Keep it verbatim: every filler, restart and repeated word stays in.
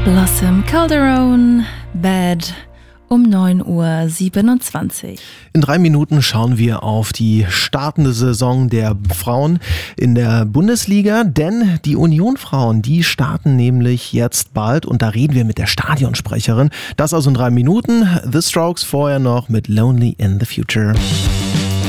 Blossom Calderone, Bad, um neun Uhr siebenundzwanzig. In drei Minuten schauen wir auf die startende Saison der Frauen in der Bundesliga, denn die Union-Frauen, die starten nämlich jetzt bald und da reden wir mit der Stadionsprecherin. Das also in drei Minuten. The Strokes vorher noch mit Lonely in the Future.